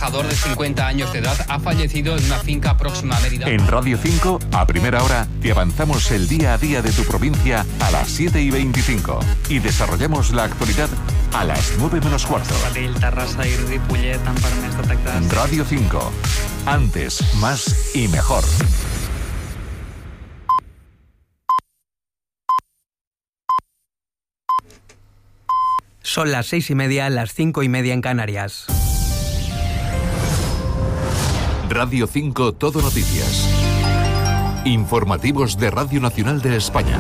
trabajador de 50 años de edad ha fallecido en una finca próxima a Mérida. En Radio 5, a primera hora, te avanzamos el día a día de tu provincia a las 7:25 y desarrollamos la actualidad a las 9 menos cuarto. Radio 5, antes, más y mejor. Son las 6:30, las 5:30 en Canarias. Radio 5 Todo Noticias. Informativos de Radio Nacional de España.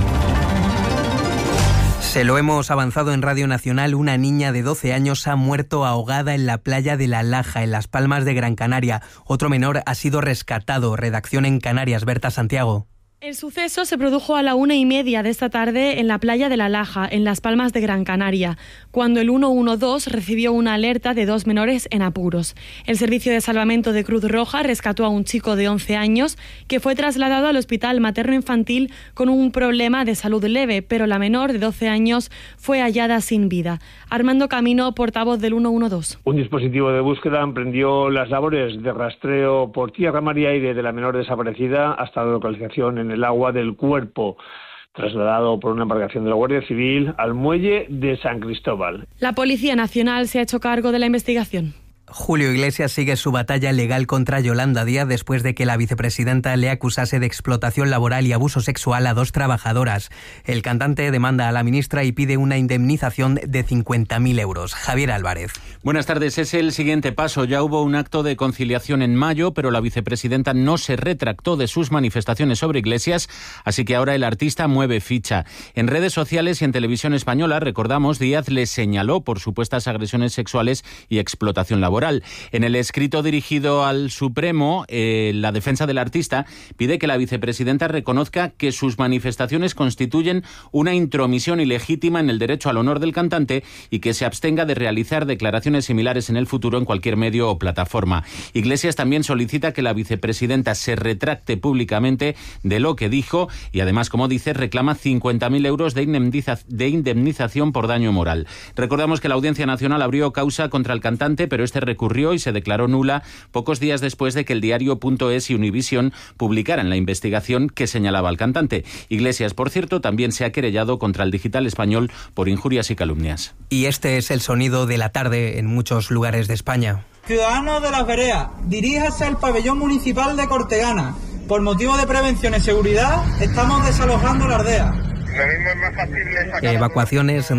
Se lo hemos avanzado en Radio Nacional. Una niña de 12 años ha muerto ahogada en la playa de La Laja, en Las Palmas de Gran Canaria. Otro menor ha sido rescatado. Redacción en Canarias, Berta Santiago. El suceso se produjo a la 1:30 de esta tarde en la playa de La Laja, en Las Palmas de Gran Canaria, cuando el 112 recibió una alerta de 2 menores en apuros. El Servicio de Salvamento de Cruz Roja rescató a un chico de 11 años que fue trasladado al Hospital Materno-Infantil con un problema de salud leve, pero la menor de 12 años fue hallada sin vida. Armando Camino, portavoz del 112. Un dispositivo de búsqueda emprendió las labores de rastreo por tierra, mar y aire de la menor desaparecida hasta la localización en el agua del cuerpo, trasladado por una embarcación de la Guardia Civil al muelle de San Cristóbal. La Policía Nacional se ha hecho cargo de la investigación. Julio Iglesias sigue su batalla legal contra Yolanda Díaz después de que la vicepresidenta le acusase de explotación laboral y abuso sexual a 2 trabajadoras. El cantante demanda a la ministra y pide una indemnización de 50.000 euros. Javier Álvarez. Buenas tardes. Es el siguiente paso. Ya hubo un acto de conciliación en mayo, pero la vicepresidenta no se retractó de sus manifestaciones sobre Iglesias, así que ahora el artista mueve ficha. En redes sociales y en televisión española, recordamos, Díaz le señaló por supuestas agresiones sexuales y explotación laboral. En el escrito dirigido al Supremo, la defensa del artista pide que la vicepresidenta reconozca que sus manifestaciones constituyen una intromisión ilegítima en el derecho al honor del cantante y que se abstenga de realizar declaraciones similares en el futuro en cualquier medio o plataforma. Iglesias también solicita que la vicepresidenta se retracte públicamente de lo que dijo y además, como dice, reclama 50.000 euros de indemnización por daño moral. Recordamos que la Audiencia Nacional abrió causa contra el cantante, pero este recurrió y se declaró nula pocos días después de que el diario.es y Univisión publicaran la investigación que señalaba al cantante. Iglesias, por cierto, también se ha querellado contra el Digital Español por injurias y calumnias. Y este es el sonido de la tarde en muchos lugares de España. Ciudadanos de Las Vereas, diríjase al pabellón municipal de Cortegana. Por motivo de prevención y seguridad, estamos desalojando la aldea. Evacuaciones